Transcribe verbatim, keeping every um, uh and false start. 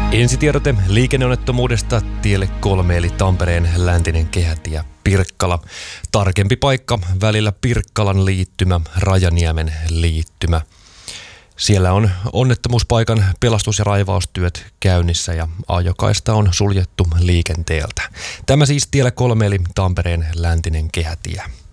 Ensitiedote liikenneonnettomuudesta tielle kolme eli Tampereen läntinen kehätie Pirkkala. Tarkempi paikka välillä Pirkkalan liittymä, Rajaniemen liittymä. Siellä on onnettomuuspaikan pelastus- ja raivaustyöt käynnissä ja ajokaista on suljettu liikenteeltä. Tämä siis tielle kolme eli Tampereen läntinen kehätie.